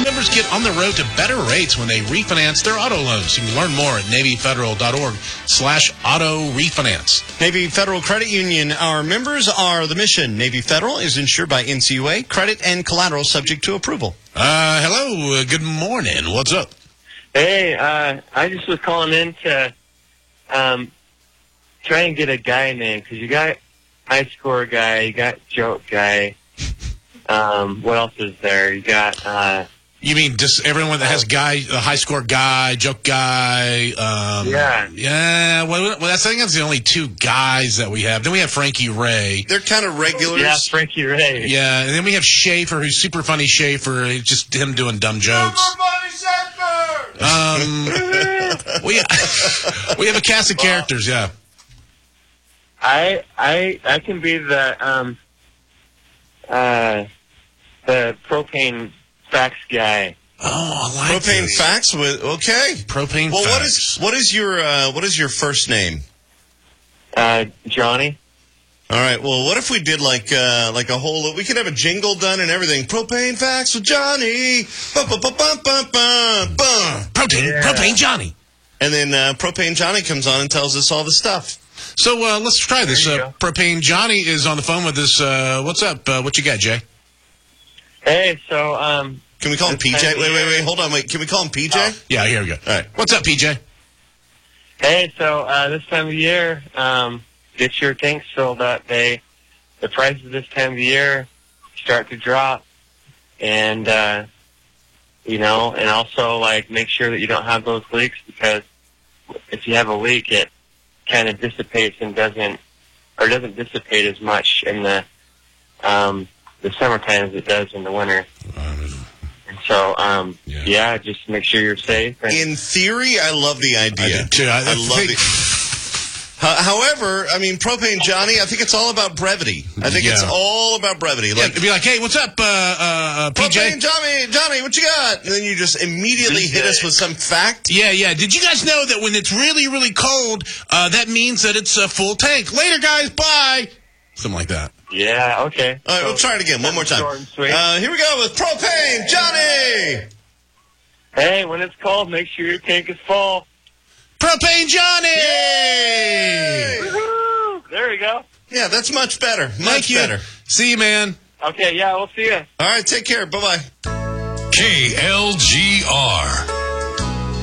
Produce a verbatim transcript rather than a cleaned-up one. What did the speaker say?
Members get on the road to better rates when they refinance their auto loans. You can learn more at NavyFederal.org slash auto refinance. Navy Federal Credit Union. Our members are the mission. Navy Federal is insured by N C U A. Credit and collateral subject to approval. Uh, hello. Uh, good morning. What's up? Hey, uh, I just was calling in to um, try and get a guy name, because you got high score guy, you got joke guy. Um, what else is there? You got... Uh, You mean just everyone that has guy, a high score guy, joke guy? Um, yeah. Yeah. Well, well, that's, I think that's the only two guys that we have. Then we have Frankie Ray. They're kind of regulars. Yeah, Frankie Ray. Yeah, and then we have Schaefer, who's super funny Schaefer. It's just him doing dumb jokes. Um, we, we have a cast of characters, yeah. I I I can be the um uh the propane fax guy. Oh, I like Propane this. fax with okay. Propane well, fax. what is what is your uh, what is your first name? Uh, Johnny. All right. Well, what if we did like uh, like a whole? We could have a jingle done and everything. Propane fax with Johnny. Bum, bum, bum, bum, bum, bum, bum. Propane, Yeah. Propane Johnny. And then uh, Propane Johnny comes on and tells us all the stuff. So uh, let's try this. There you Uh, Propane Johnny is on the phone with us. Uh, what's up? Uh, what you got, Jay? Hey, so um. Can we call him This P J? time Wait, of wait, year- wait. Hold on. Wait. Can we call him P J? Oh. Yeah, here we go. All right. What's up, P J? Hey, so uh, this time of year, um, get your tanks filled up. They, the prices this time of year start to drop, and uh, you know, and also like make sure that you don't have those leaks, because if you have a leak, it kind of dissipates and doesn't, or doesn't dissipate as much in the um, the summertime as it does in the winter. And so, um, Yeah. yeah. just make sure you're safe. And, In theory, I love the idea. I do too. I, I love think, it. Ho- However, I mean, Propane Johnny, I think it's all about brevity. I think it's Yeah. all about brevity. Yeah, Like, it'd be like, hey, what's up, uh, uh, uh, P J? Propane Johnny, Johnny, what you got? And then you just immediately hit us with some fact. Yeah, yeah. Did you guys know that when it's really, really cold, uh, that means that it's a full tank? Later, guys. Bye. Something like that. yeah, okay. All right, we'll try it again. One more time. Short and sweet. Uh, here we go with Propane Johnny. Hey, when it's cold, make sure your tank is full. Propane Johnny! Yay! Woo-hoo! There we go. Yeah, that's much better. Much Thank you. better. See you, man. Okay, yeah, we'll see you. All right, take care. Bye-bye. K L G R.